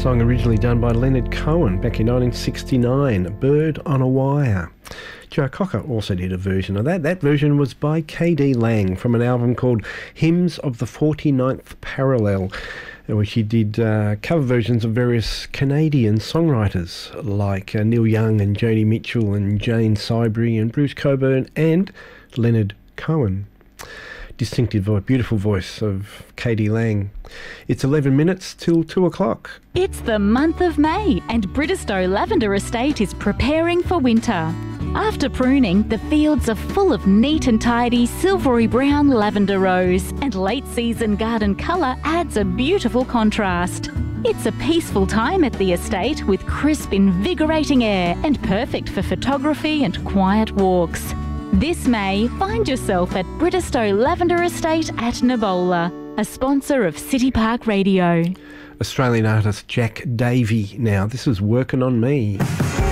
song originally done by Leonard Cohen back in 1969, Bird on a Wire. Joe Cocker also did a version of that. That version was by K.D. Lang from an album called Hymns of the 49th Parallel, in which he did cover versions of various Canadian songwriters like Neil Young and Joni Mitchell and Jane Sibrey and Bruce Cockburn and Leonard Cohen. Distinctive, beautiful voice of K.D. Lang. It's 11 minutes till 2 o'clock. It's the month of May and Bridestow Lavender Estate is preparing for winter. After pruning, the fields are full of neat and tidy silvery brown lavender rows, and late season garden colour adds a beautiful contrast. It's a peaceful time at the estate with crisp, invigorating air and perfect for photography and quiet walks. This May, find yourself at Bridestow Lavender Estate at Nabola, a sponsor of City Park Radio. Australian artist Jack Davey now. This is Working on Me.